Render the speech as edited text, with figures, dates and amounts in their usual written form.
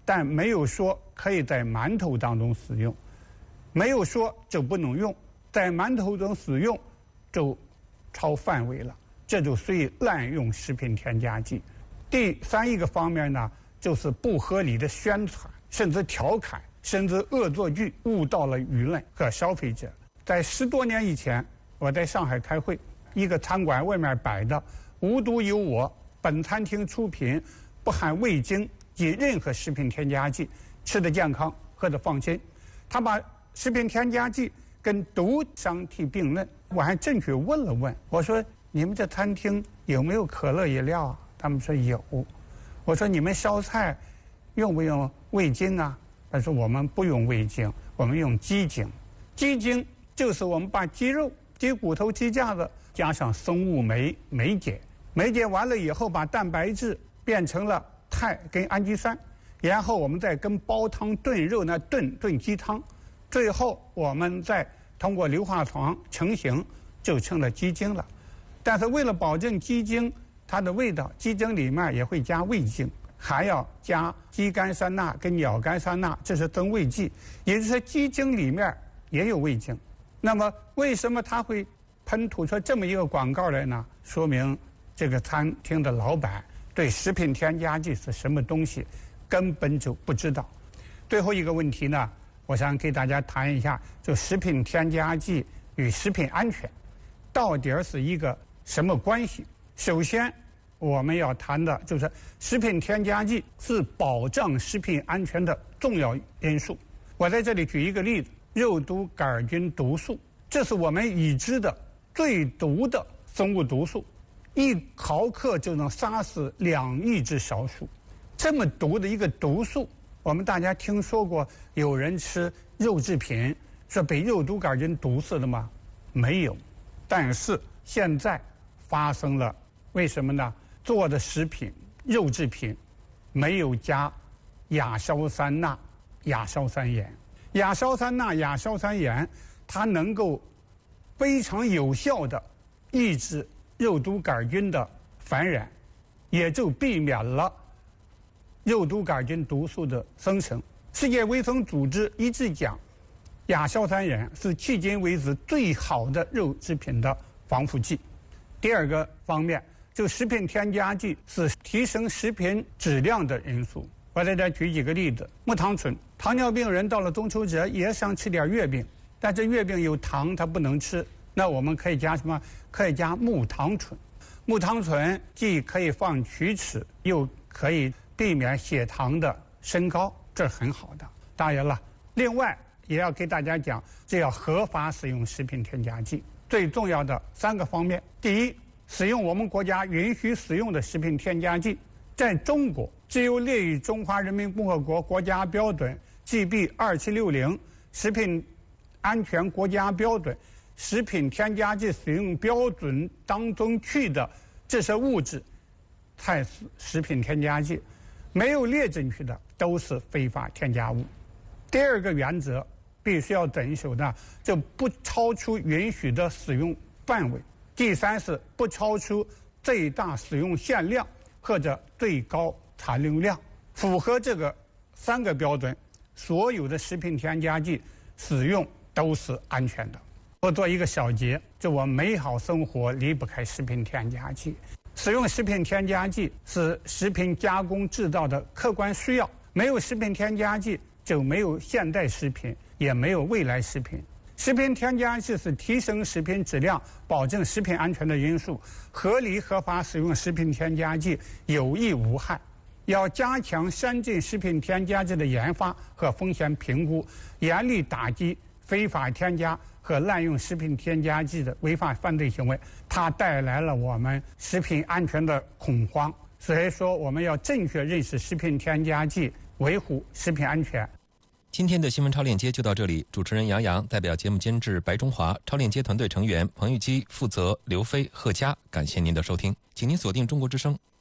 但没有说可以在馒头当中使用，没有说就不能用，在馒头中使用就超范围了，这就属于滥用食品添加剂。第三一个方面呢，就是不合理的宣传，甚至调侃，甚至恶作剧，误导了舆论和消费者。在10多年以前，我在上海开会，一个餐馆外面摆的“无独有我，本餐厅出品，不含味精及任何食品添加剂，吃得健康，喝得放心”。他把食品添加剂跟毒相提并论。我还正确问了问，我说：“你们这餐厅有没有可乐饮料啊？”他们说有。我说：“你们烧菜用不用味精啊？”他说：“我们不用味精，我们用鸡精。鸡精就是我们把鸡肉、鸡骨头、鸡架子加上生物酶酶解，酶解完了以后，把蛋白质变成了肽跟氨基酸，然后我们再跟煲汤炖肉呢炖鸡汤，最后我们再通过硫化床成型，就成了鸡精了。但是为了保证鸡精它的味道，鸡精里面也会加味精，还要加肌苷酸钠跟鸟苷酸钠，这是增味剂，也就是说鸡精里面也有味精。那么为什么它会喷吐出这么一个广告来呢？说明这个餐厅的老板对食品添加剂是什么东西根本就不知道。最后一个问题呢，我想给大家谈一下，就食品添加剂与食品安全到底是一个什么关系。首先我们要谈的就是食品添加剂是保障食品安全的重要因素。我在这里举一个例子，肉毒杆菌毒素，这是我们已知的最毒的生物毒素，1毫克就能杀死2亿只小鼠。这么毒的一个毒素，我们大家听说过有人吃肉制品说被肉毒杆菌毒死的吗？没有。但是现在发生了，为什么呢？做的食品肉制品没有加亚硝酸钠、亚硝酸盐。亚硝酸钠、亚硝酸盐它能够非常有效的抑制肉毒杆菌的繁衍，也就避免了肉毒杆菌毒素的生成。世界卫生组织一致讲，亚硝酸盐是迄今为止最好的肉制品的防腐剂。第二个方面，就食品添加剂是提升食品质量的因素。我在这举几个例子，木糖醇，糖尿病人到了中秋节也想吃点月饼，但这月饼有糖，他不能吃，那我们可以加什么？可以加木糖醇。木糖醇既可以防龋齿，又可以避免血糖的升高，这是很好的。当然了，另外也要给大家讲，这要合法使用食品添加剂。最重要的3个方面：第一，使用我们国家允许使用的食品添加剂，在中国只有列于中华人民共和国国家标准 GB2760 食品安全国家标准食品添加剂使用标准当中去的这些物质才是食品添加剂，没有列进去的都是非法添加物。第二个原则必须要遵守的，就不超出允许的使用范围。第三是不超出最大使用限量或者最高残留量。符合这个3个标准，所有的食品添加剂使用都是安全的。我做一个小结，就我美好生活离不开食品添加剂。使用食品添加剂是食品加工制造的客观需要，没有食品添加剂就没有现代食品，也没有未来食品。食品添加剂是提升食品质量、保证食品安全的因素。合理合法使用食品添加剂有益无害。要加强先进食品添加剂的研发和风险评估，严厉打击非法添加和滥用食品添加剂的违法犯罪行为。它带来了我们食品安全的恐慌。所以说，我们要正确认识食品添加剂，维护食品安全。 今天的新闻超链接就到这里，主持人杨洋代表节目监制白中华、超链接团队成员彭玉基、负责刘飞、贺佳，感谢您的收听，请您锁定中国之声。